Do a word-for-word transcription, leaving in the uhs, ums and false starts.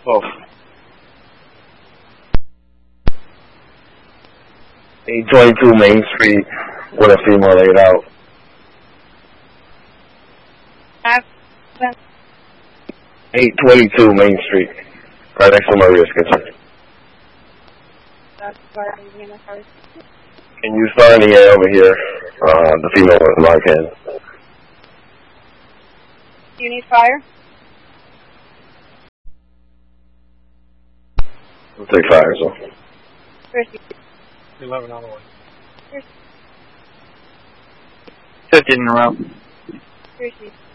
Oh. eight twenty-two Main Street with a female laid out. eight twenty-two Main Street, right next to Maria's Kitchen. Can you start in the air over here? Uh, the female with the mark hand. Do you need fire? We'll take fire, so. Percy. eleven on the way. Percy. fifteen in a row. Percy.